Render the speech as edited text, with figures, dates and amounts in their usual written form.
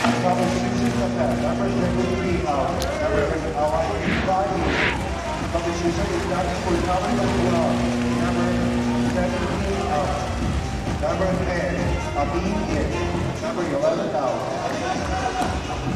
Number 16 attack. Number 73 out. Number 7 out. Competition is not for number 21. Number 17 out. Number 10, Abin in. Number 11 out.